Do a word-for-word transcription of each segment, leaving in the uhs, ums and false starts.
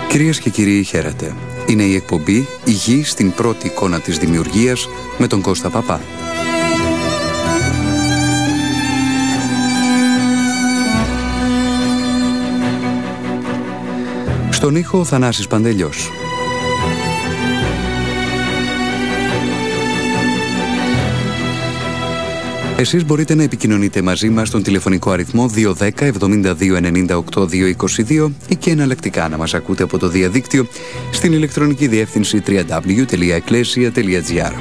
Κυρίες και κύριοι, χαίρετε. Είναι η εκπομπή «Η Γη στην πρώτη εικόνα της δημιουργίας» με τον Κώστα Παπά. Στον ήχο ο Θανάσης Παντελιός. Εσείς μπορείτε να επικοινωνείτε μαζί μας στον τηλεφωνικό αριθμό δύο ένα μηδέν εβδομήντα δύο ενενήντα οκτώ διακόσια είκοσι δύο ή και εναλλακτικά να μας ακούτε από το διαδίκτυο στην ηλεκτρονική διεύθυνση double-u double-u double-u τελεία ecclesia τελεία gr.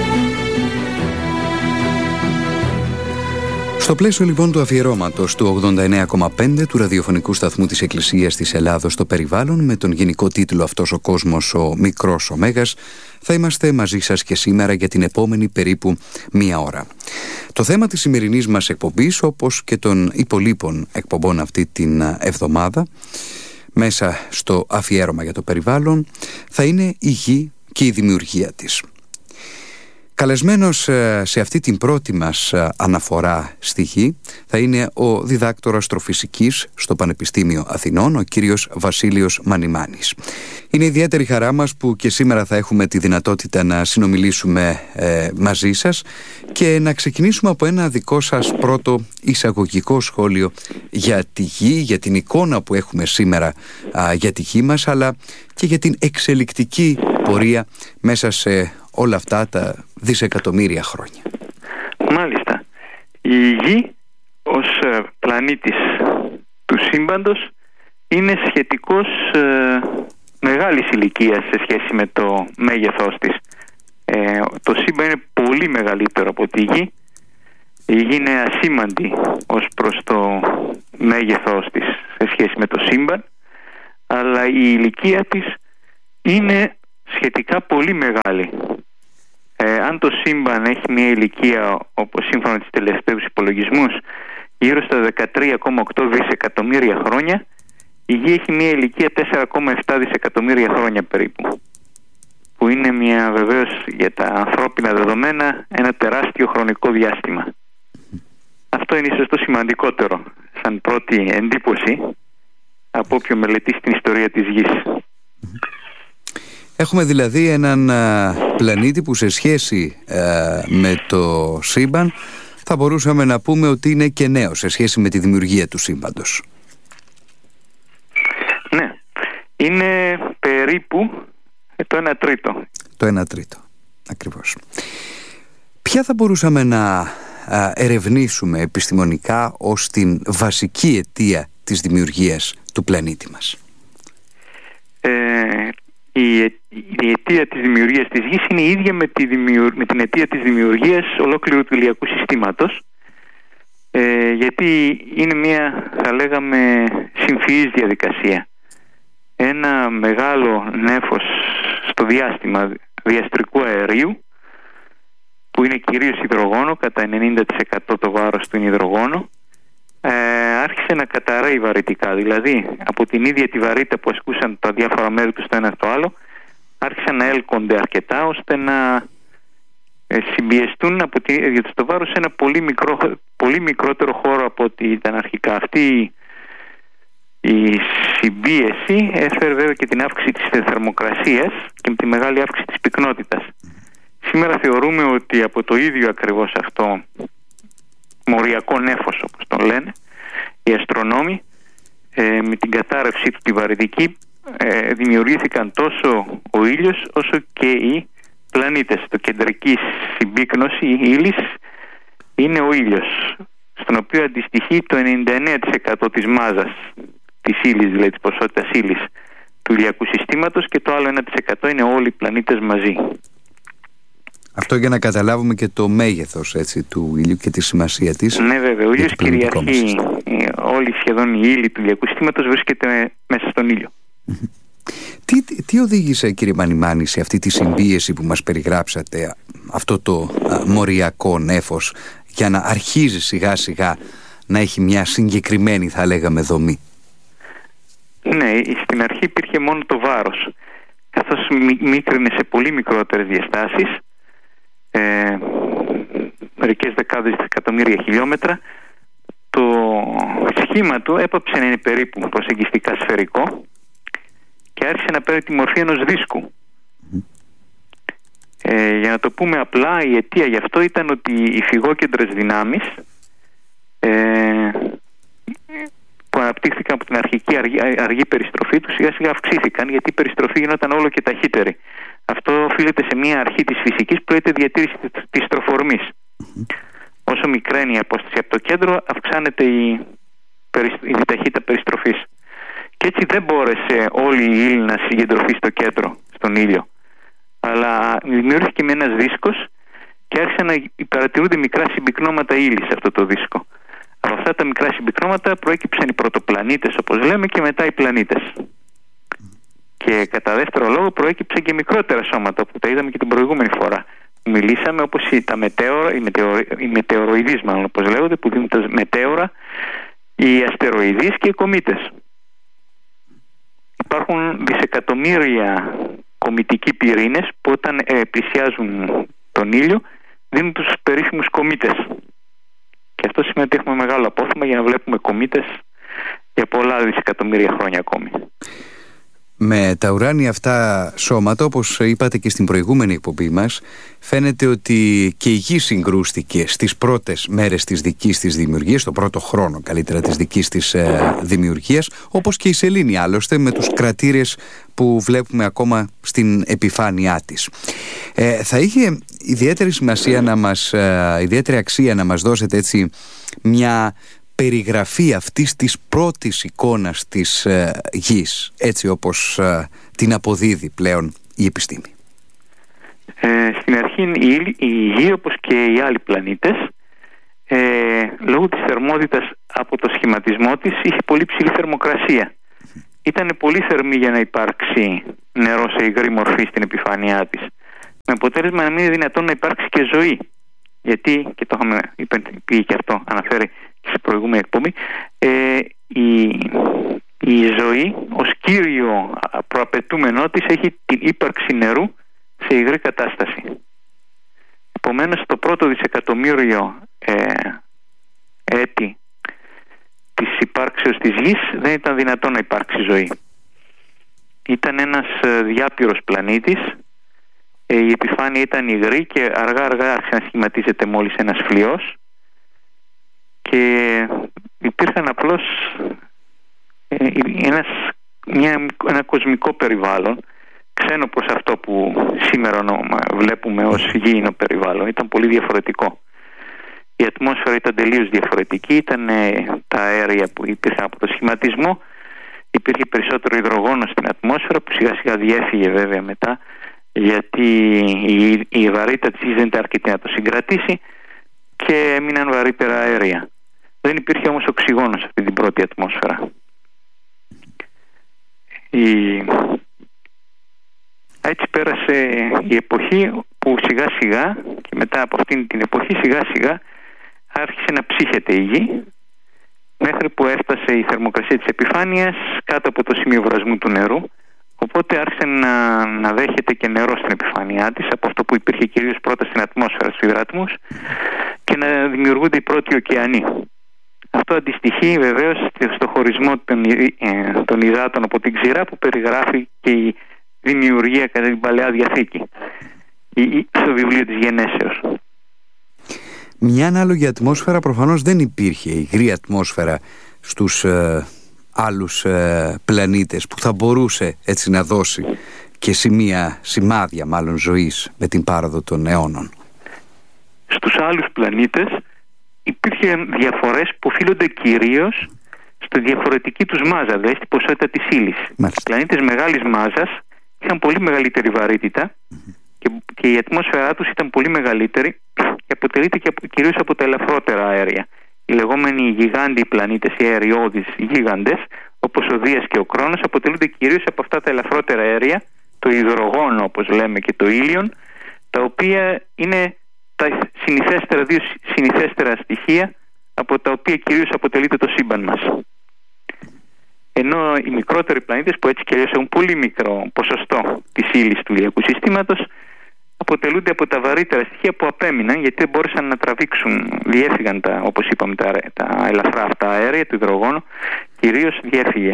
Στο πλαίσιο λοιπόν του αφιερώματος του ογδόντα εννέα κόμμα πέντε του ραδιοφωνικού σταθμού της Εκκλησίας της Ελλάδος στο περιβάλλον, με τον γενικό τίτλο «Αυτός ο κόσμος ο μικρός ο Μέγας», θα είμαστε μαζί σας και σήμερα για την επόμενη περίπου μία ώρα. Το θέμα της σημερινής μας εκπομπής, όπως και των υπολείπων εκπομπών αυτή την εβδομάδα, μέσα στο αφιέρωμα για το περιβάλλον, θα είναι η γη και η δημιουργία της. Καλεσμένος σε αυτή την πρώτη μας αναφορά στη γη θα είναι ο διδάκτορας αστροφυσικής στο Πανεπιστήμιο Αθηνών, ο κύριος Βασίλειος Μανιμάνης. Είναι ιδιαίτερη χαρά μας που και σήμερα θα έχουμε τη δυνατότητα να συνομιλήσουμε ε, μαζί σας και να ξεκινήσουμε από ένα δικό σας πρώτο εισαγωγικό σχόλιο για τη γη, για την εικόνα που έχουμε σήμερα α, για τη γη μας, αλλά και για την εξελικτική πορεία μέσα σε όλα αυτά τα δισεκατομμύρια χρόνια. Μάλιστα. Η Γη ως πλανήτης του σύμπαντος είναι σχετικώς ε, μεγάλης ηλικίας σε σχέση με το μέγεθός της. Ε, το σύμπαν είναι πολύ μεγαλύτερο από τη Γη. Η Γη είναι ασήμαντη ως προς το μέγεθός της σε σχέση με το σύμπαν, αλλά η ηλικία της είναι σχετικά πολύ μεγάλη. Ε, αν το σύμπαν έχει μια ηλικία, όπως σύμφωνα με τις τελευταίους υπολογισμούς, γύρω στα δεκατρία κόμμα οκτώ δισεκατομμύρια χρόνια, η Γη έχει μια ηλικία τέσσερα κόμμα επτά δισεκατομμύρια χρόνια περίπου, που είναι μια, βεβαίως για τα ανθρώπινα δεδομένα, ένα τεράστιο χρονικό διάστημα. Αυτό είναι ίσως το σημαντικότερο σαν πρώτη εντύπωση από όποιο μελετήσει την ιστορία της Γης. Έχουμε δηλαδή έναν α, πλανήτη που σε σχέση α, με το σύμπαν θα μπορούσαμε να πούμε ότι είναι και νέο σε σχέση με τη δημιουργία του σύμπαντος. Ναι, είναι περίπου το ένα τρίτο. Το ένα τρίτο, ακριβώς. Ποια θα μπορούσαμε να α, ερευνήσουμε επιστημονικά ως την βασική αιτία της δημιουργίας του πλανήτη μας? Ε, η, η αιτία της δημιουργίας της Γης είναι η ίδια με, τη δημιου, με την αιτία της δημιουργίας ολόκληρου του ηλιακού συστήματος, ε, γιατί είναι μια, θα λέγαμε, συμφυής διαδικασία. Ένα μεγάλο νέφος στο διάστημα διαστρικού αερίου, που είναι κυρίως υδρογόνο, κατά ενενήντα τοις εκατό το βάρος του είναι υδρογόνο, ε, άρχισε να καταραίει βαρυτικά. Δηλαδή από την ίδια τη βαρύτητα που ασκούσαν τα διάφορα μέρη του στο ένα στο άλλο, άρχισαν να έλκονται αρκετά ώστε να ε, συμπιεστούν από τη, για το βάρος σε ένα πολύ, μικρό, πολύ μικρότερο χώρο από ό,τι ήταν αρχικά. Αυτή η συμπίεση έφερε βέβαια και την αύξηση της θερμοκρασίας και τη μεγάλη αύξηση της πυκνότητας. Σήμερα θεωρούμε ότι από το ίδιο ακριβώς αυτό μοριακό νέφος, όπως τον λένε οι αστρονόμοι, ε, με την κατάρρευσή του τη βαρυτική, ε, δημιουργήθηκαν τόσο ο ήλιος όσο και οι πλανήτες. Το κεντρική συμπίκνωση ύλης είναι ο ήλιος, στον οποίο αντιστοιχεί το ενενήντα εννέα τοις εκατό της μάζας της ύλης, δηλαδή της ποσότητας ύλης του ηλιακού συστήματος, και το άλλο ένα τοις εκατό είναι όλοι οι πλανήτες μαζί. Αυτό για να καταλάβουμε και το μέγεθος, έτσι, του ήλιου και τη σημασία της. Ναι, βέβαια. Ο ήλιος κυριαρχεί. Όλη σχεδόν η ύλη του ηλιακού συστήματος βρίσκεται μέσα στον ήλιο. Τι, τι οδήγησε, κύριε Μανιμάνη, σε αυτή τη συμπίεση που μας περιγράψατε, αυτό το α, μοριακό νέφος, για να αρχίζει σιγά σιγά να έχει μια συγκεκριμένη, θα λέγαμε, δομή? Ναι, στην αρχή υπήρχε μόνο το βάρος, καθώς μίκρινε σε πολύ μικρότερες διαστάσεις, ε, μερικές δεκάδες εκατομμύρια χιλιόμετρα. Το σχήμα του έπαψε να είναι περίπου προσεγγιστικά σφαιρικό και άρχισε να παίρνει τη μορφή ενός δίσκου. Ε, για να το πούμε απλά, η αιτία γι' αυτό ήταν ότι οι φυγόκεντρες δυνάμεις ε, που αναπτύχθηκαν από την αρχική αργή, αργή περιστροφή του σιγά σιγά αυξήθηκαν, γιατί η περιστροφή γινόταν όλο και ταχύτερη. Αυτό οφείλεται σε μια αρχή της φυσικής που λέγεται διατήρηση της τροφορμής. Mm-hmm. Όσο μικραίνει η απόσταση από το κέντρο, αυξάνεται η, η ταχύτητα περιστροφής. Και έτσι δεν μπόρεσε όλη η ύλη να συγκεντρωθεί στο κέντρο, στον ήλιο. Αλλά δημιούργηκε με ένας δίσκος και άρχισαν να παρατηρούνται μικρά συμπυκνώματα ύλης σε αυτό το δίσκο. Από αυτά τα μικρά συμπυκνώματα προέκυψαν οι πρωτοπλανήτες, όπως λέμε, και μετά οι πλανήτες. Και κατά δεύτερο λόγο προέκυψαν και μικρότερα σώματα, που τα είδαμε και την προηγούμενη φορά. Μιλήσαμε, όπως τα μετέωρα, οι, μετεω, οι μετεωροειδείς μάλλον όπως λέγονται, που δίνουν τα μετέωρα, οι αστεροειδείς και οι κομήτες. Υπάρχουν δισεκατομμύρια κομητικοί πυρήνες που όταν ε, πλησιάζουν τον ήλιο δίνουν τους περίφημους κομήτες. Και αυτό σημαίνει ότι έχουμε μεγάλο απόθεμα για να βλέπουμε κομήτες για πολλά δισεκατομμύρια χρόνια ακόμη. Με τα ουράνια αυτά σώματα, όπως είπατε και στην προηγούμενη εκπομπή μας, φαίνεται ότι και η Γη συγκρούστηκε στις πρώτες μέρες της δικής της δημιουργίας, στον πρώτο χρόνο καλύτερα της δικής της ε, δημιουργίας, όπως και η σελήνη άλλωστε, με τους κρατήρες που βλέπουμε ακόμα στην επιφάνειά της. Ε, θα είχε ιδιαίτερη σημασία να μας, ε, ιδιαίτερη αξία να μας δώσετε έτσι μια περιγραφή αυτής της πρώτης εικόνας της ε, Γης, έτσι όπως ε, την αποδίδει πλέον η επιστήμη. Ε, στην αρχή η, η Γη, όπως και οι άλλοι πλανήτες, ε, λόγω της θερμότητας από το σχηματισμό της είχε πολύ ψηλή θερμοκρασία. Ήταν πολύ θερμή για να υπάρξει νερό σε υγρή μορφή στην επιφάνειά της, με αποτέλεσμα να μην είναι δυνατόν να υπάρξει και ζωή. Γιατί, και το είχαμε πει και αυτό, αναφέρει σε προηγούμενη εκπομπή, ε, η, η ζωή ως κύριο προαπαιτούμενό της έχει την ύπαρξη νερού σε υγρή κατάσταση. Επομένως, το πρώτο δισεκατομμύριο ε, έτη της υπάρξεως της Γης δεν ήταν δυνατόν να υπάρξει ζωή. Ήταν ένας διάπειρος πλανήτης, ε, η επιφάνεια ήταν υγρή και αργά αργά άρχισε να σχηματίζεται μόλις ένας φλοιός και υπήρχαν απλώς ε, ένας, μια, ένα κοσμικό περιβάλλον ξένο προς αυτό που σήμερα βλέπουμε ως γήινο περιβάλλον. Ήταν πολύ διαφορετικό. Η ατμόσφαιρα ήταν τελείως διαφορετική, ήταν ε, τα αέρια που υπήρχαν από το σχηματισμό, υπήρχε περισσότερο υδρογόνο στην ατμόσφαιρα που σιγά σιγά διέφυγε βέβαια μετά, γιατί η, η βαρύτητα της Γης δεν ήταν αρκετή να το συγκρατήσει και έμειναν βαρύτερα αέρια. Δεν υπήρχε όμως οξυγόνο σε αυτή την πρώτη ατμόσφαιρα. Η... Έτσι πέρασε η εποχή που σιγά σιγά και μετά από αυτήν την εποχή σιγά σιγά άρχισε να ψύχεται η Γη, μέχρι που έφτασε η θερμοκρασία της επιφάνειας κάτω από το σημείο βρασμού του νερού, οπότε άρχισε να, να δέχεται και νερό στην επιφάνειά της, από αυτό που υπήρχε κυρίως πρώτα στην ατμόσφαιρα, στους υδάτμους, και να δημιουργούνται οι πρώτοι ωκεανοί. Αυτό αντιστοιχεί βεβαίως στο χωρισμό των, ε, των υδάτων από την ξηρά που περιγράφει και η δημιουργία κατά την Παλαιά Διαθήκη στο βιβλίο της Γενέσεως. Μια ανάλογη ατμόσφαιρα προφανώς δεν υπήρχε, η υγρή ατμόσφαιρα στους ε, άλλους ε, πλανήτες που θα μπορούσε έτσι να δώσει και σημεία, σημάδια μάλλον ζωής με την πάροδο των αιώνων. Στους άλλους πλανήτες υπήρχαν διαφορές που οφείλονται κυρίως στη διαφορετική τους μάζα, δηλαδή στην ποσότητα της ύλης. Οι πλανήτες μεγάλης μάζας είχαν πολύ μεγαλύτερη βαρύτητα mm-hmm. και, και η ατμόσφαιρά τους ήταν πολύ μεγαλύτερη και αποτελείται και κυρίως από τα ελαφρότερα αέρια. Οι λεγόμενοι γιγάντιοι πλανήτες, οι αεριώδεις γίγαντες, όπως ο Δίας και ο Κρόνος, αποτελούνται κυρίως από αυτά τα ελαφρότερα αέρια, το υδρογόνο όπως λέμε και το ήλιον, τα οποία είναι τα συνηθέστερα, δύο συνηθέστερα στοιχεία από τα οποία κυρίως αποτελείται το σύμπαν μας. Ενώ οι μικρότεροι πλανήτες, που έτσι και αλλιώς έχουν πολύ μικρό ποσοστό της ύλης του ηλιακού συστήματος, αποτελούνται από τα βαρύτερα στοιχεία που απέμειναν, γιατί δεν μπόρεσαν να τραβήξουν, διέφυγαν τα, όπως είπαμε, τα, τα ελαφρά αυτά αέρια, το υδρογόνο, κυρίως διέφυγε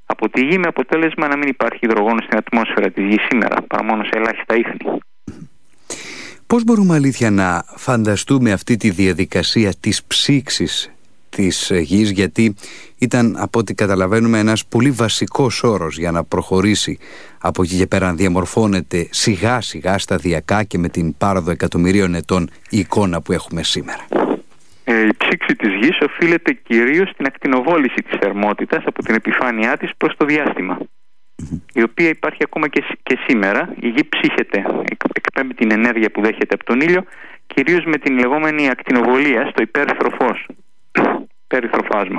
από τη Γη, με αποτέλεσμα να μην υπάρχει υδρογόνο στην ατμόσφαιρα της Γης σήμερα, παρά μόνο σε ελάχιστα ίχνη. Πώς μπορούμε αλήθεια να φανταστούμε αυτή τη διαδικασία της ψήξης της Γης, γιατί ήταν, από ό,τι καταλαβαίνουμε, ένας πολύ βασικός όρος για να προχωρήσει από εκεί και πέρα, να διαμορφώνεται σιγά σιγά, σταδιακά και με την πάροδο εκατομμυρίων ετών η εικόνα που έχουμε σήμερα. Ε, η ψήξη της Γης οφείλεται κυρίως στην ακτινοβόληση της θερμότητας από την επιφάνειά της προς το διάστημα, mm-hmm. η οποία υπάρχει ακόμα και, και σήμερα. Η Γη ψύχεται, εκπέμπει την ενέργεια που δέχεται από τον ήλιο, κυρίως με την λεγόμενη ακτινοβολία στο υπέρυθρο φως, υπέρυθρο φάσμα.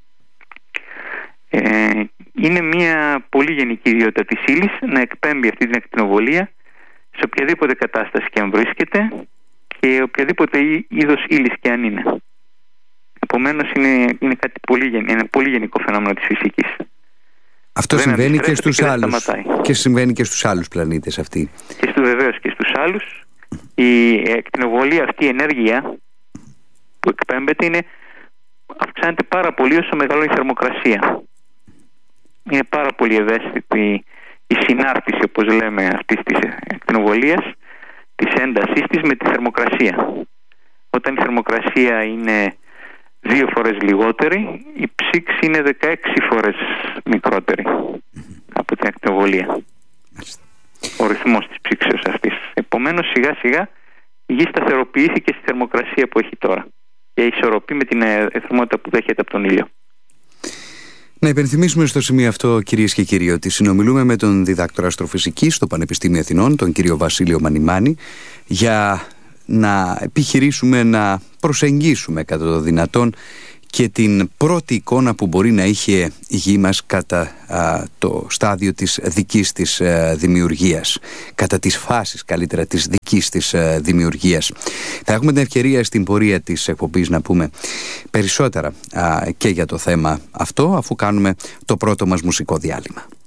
Ε, είναι μια πολύ γενική ιδιότητα της ύλης να εκπέμπει αυτή την ακτινοβολία σε οποιαδήποτε κατάσταση και αν βρίσκεται και οποιαδήποτε είδος ύλης και αν είναι. Επομένως είναι, είναι κάτι πολύ, είναι πολύ γενικό φαινόμενο της φυσικής. Αυτό δεν συμβαίνει και στους και άλλους και συμβαίνει και στους άλλους πλανήτες αυτή. Και στο, βεβαίως και στους άλλους. Η ακτινοβολία, αυτή η ενέργεια που εκπέμπεται, είναι, αυξάνεται πάρα πολύ όσο μεγαλώνει η θερμοκρασία. Είναι πάρα πολύ ευαίσθητη η συνάρτηση, όπως λέμε, αυτής της ακτινοβολίας, της έντασής της με τη θερμοκρασία. Όταν η θερμοκρασία είναι δύο φορές λιγότερη, η ψήξη είναι δεκαέξι φορές μικρότερη από την ακτινοβολία. Ο ρυθμός της ψήξεως αυτής. Επομένως, σιγά σιγά η Γη σταθεροποιήθηκε στη θερμοκρασία που έχει τώρα και ισορροπεί με την θερμότητα που δέχεται από τον ήλιο. Να υπενθυμίσουμε στο σημείο αυτό, κυρίες και κύριοι, ότι συνομιλούμε με τον διδάκτορα αστροφυσικής στο Πανεπιστήμιο Αθηνών, τον κύριο Βασίλειο Μανιμάνη, για να επιχειρήσουμε να προσεγγίσουμε κατά το δυνατόν και την πρώτη εικόνα που μπορεί να είχε η Γη μας κατά α, το στάδιο της δικής της α, δημιουργίας, κατά τις φάσεις καλύτερα της δικής της α, δημιουργίας. Θα έχουμε την ευκαιρία στην πορεία της εκπομπής να πούμε περισσότερα α, και για το θέμα αυτό, αφού κάνουμε το πρώτο μας μουσικό διάλειμμα.